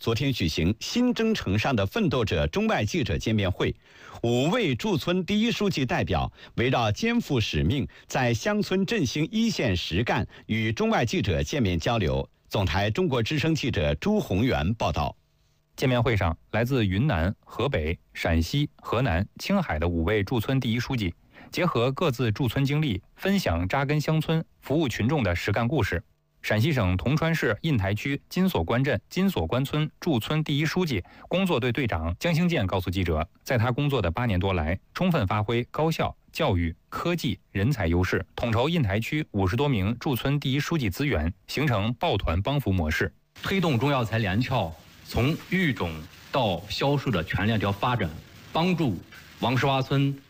昨天举行新征程上的奋斗者中外记者见面会，5位驻村第一书记代表围绕肩负使命，在乡村振兴一线实干，与中外记者见面交流。总台中国之声记者朱宏元报道。 见面会上，来自云南、河北、陕西、河南、青海的5位驻村第一书记，结合各自驻村经历，分享扎根乡村、服务群众的实干故事。陕西省铜川市印台区金锁关镇金锁关村驻村第一书记、工作队队长江兴建告诉记者，在他工作的8年多来，充分发挥高校、教育、科技、人才优势，统筹印台区50多名驻村第一书记资源，形成抱团帮扶模式， 推动中药材联壳从育种到销售的全链条发展，帮助王石洼村